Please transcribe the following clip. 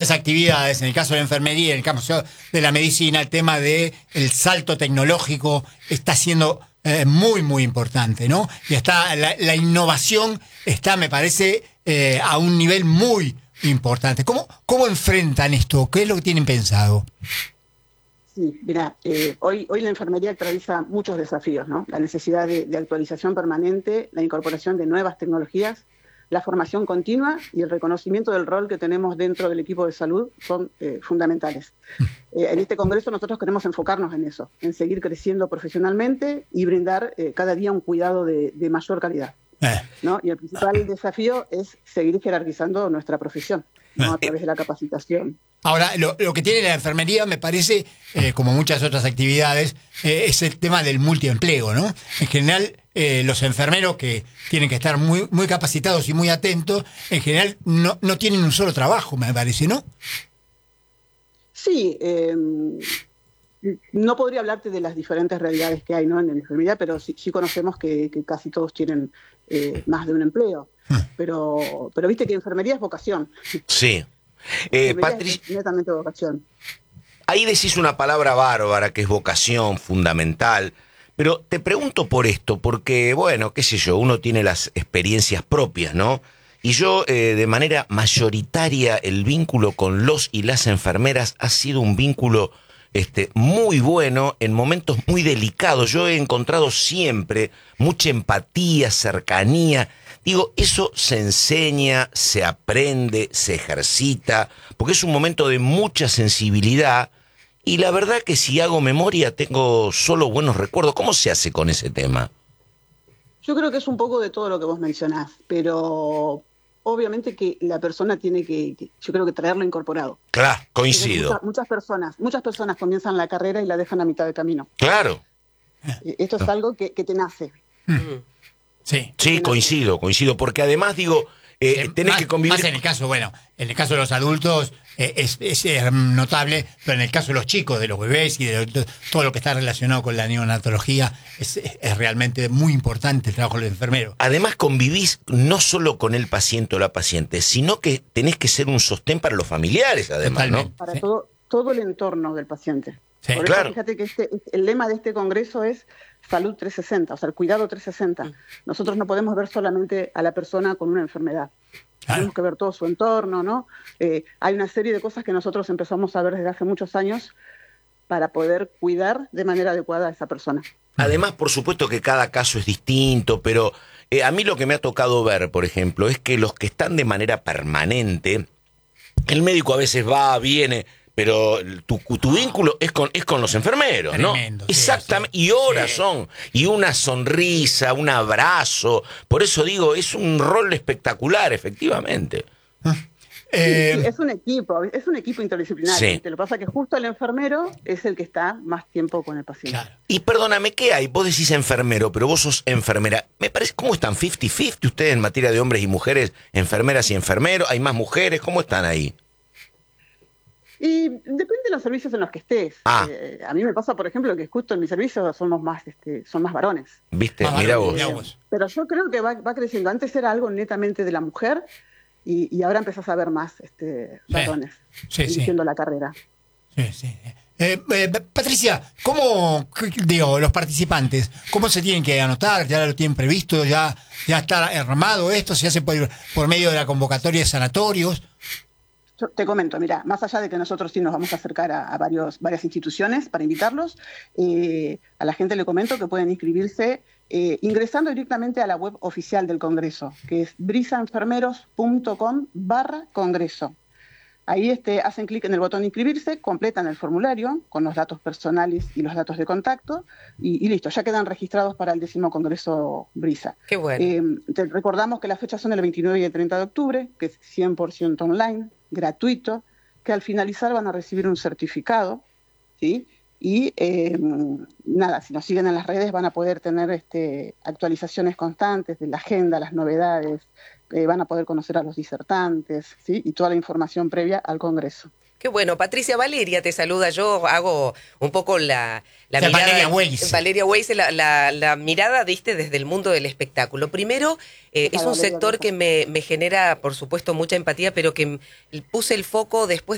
muchas actividades, en el caso de la enfermería, en el caso de la medicina, el tema del salto tecnológico está siendo muy, muy importante, ¿no? Y está la innovación está, me parece, a un nivel muy importante. ¿Cómo enfrentan esto? ¿Qué es lo que tienen pensado? Sí, mira, hoy la enfermería atraviesa muchos desafíos, ¿no? La necesidad de actualización permanente, la incorporación de nuevas tecnologías, la formación continua y el reconocimiento del rol que tenemos dentro del equipo de salud son fundamentales. En este congreso nosotros queremos enfocarnos en eso, en seguir creciendo profesionalmente y brindar cada día un cuidado de mayor calidad, ¿no? Y el principal desafío es seguir jerarquizando nuestra profesión, ¿no? A través de la capacitación. Ahora, lo que tiene la enfermería, me parece, como muchas otras actividades, es el tema del multiempleo, ¿no? En general, los enfermeros que tienen que estar muy, muy capacitados y muy atentos, en general no tienen un solo trabajo, me parece, ¿no? Sí, no podría hablarte de las diferentes realidades que hay, ¿no?, en la enfermería, pero sí conocemos que casi todos tienen más de un empleo. Pero viste que enfermería es vocación. Sí. Patricia, es netamente vocación. Ahí decís una palabra bárbara que es vocación, fundamental. Pero te pregunto por esto, porque, bueno, qué sé yo, uno tiene las experiencias propias, ¿no? Y yo, de manera mayoritaria, el vínculo con los y las enfermeras ha sido un vínculo muy bueno en momentos muy delicados. Yo he encontrado siempre mucha empatía, cercanía. Digo, eso se enseña, se aprende, se ejercita, porque es un momento de mucha sensibilidad. Y la verdad que si hago memoria tengo solo buenos recuerdos. ¿Cómo se hace con ese tema? Yo creo que es un poco de todo lo que vos mencionás, pero obviamente que la persona tiene yo creo que traerlo incorporado. Claro, coincido. Muchas personas comienzan la carrera y la dejan a mitad de camino. Claro. Esto es algo que te nace. Sí, coincido, porque además digo, tenés que convivir. Más en el caso de los adultos es notable, pero en el caso de los chicos, de los bebés y de todo lo que está relacionado con la neonatología, es realmente muy importante el trabajo del enfermero. Además convivís no solo con el paciente o la paciente, sino que tenés que ser un sostén para los familiares, además, totalmente, ¿no? Para todo el entorno del paciente. Sí, por eso, claro. fíjate que el lema de este congreso es Salud 360, o sea, el cuidado 360. Nosotros no podemos ver solamente a la persona con una enfermedad. Tenemos que ver todo su entorno, ¿no? Hay una serie de cosas que nosotros empezamos a ver desde hace muchos años para poder cuidar de manera adecuada a esa persona. Además, por supuesto que cada caso es distinto, pero a mí lo que me ha tocado ver, por ejemplo, es que los que están de manera permanente, el médico a veces va, viene, pero tu vínculo es con los enfermeros, tremendo, ¿no? Sí, exactamente, sí, y horas son, y una sonrisa, un abrazo, por eso digo, es un rol espectacular, efectivamente. Sí, es un equipo interdisciplinario. Sí. Lo que pasa es que justo el enfermero es el que está más tiempo con el paciente. Claro. Y perdóname, ¿qué hay? Vos decís enfermero, pero vos sos enfermera. Me parece, ¿cómo están 50-50 ustedes en materia de hombres y mujeres, enfermeras y enfermeros? ¿Hay más mujeres? ¿Cómo están ahí? Y depende de los servicios en los que estés. Ah. A mí me pasa, por ejemplo, que justo en mis servicios son más varones. ¿Viste? Ah, Mirá mirá vos. vos. Pero yo creo que va creciendo. Antes era algo netamente de la mujer y ahora empezás a ver más varones dirigiendo la carrera. Sí. Patricia, los participantes, cómo se tienen que anotar? ¿Ya lo tienen previsto? ¿Ya está armado esto? ¿Se hace por medio de la convocatoria de sanatorios? Yo te comento, mira, más allá de que nosotros sí nos vamos a acercar a varias instituciones para invitarlos, a la gente le comento que pueden inscribirse ingresando directamente a la web oficial del Congreso, que es brisaenfermeros.com/congreso. Ahí hacen clic en el botón de inscribirse, completan el formulario con los datos personales y los datos de contacto y listo, ya quedan registrados para el 10º Congreso Brisa. Qué bueno. Te recordamos que las fechas son el 29 y el 30 de octubre, que es 100% online, gratuito, que al finalizar van a recibir un certificado, ¿sí? Y nada, si nos siguen en las redes van a poder tener actualizaciones constantes de la agenda, las novedades, van a poder conocer a los disertantes, ¿sí? Y toda la información previa al Congreso. Qué bueno. Patricia, Valeria te saluda. Yo hago un poco la mirada. Valeria Weise, la mirada, diste, desde el mundo del espectáculo. Primero, es un sector que me genera, por supuesto, mucha empatía, pero que puse el foco después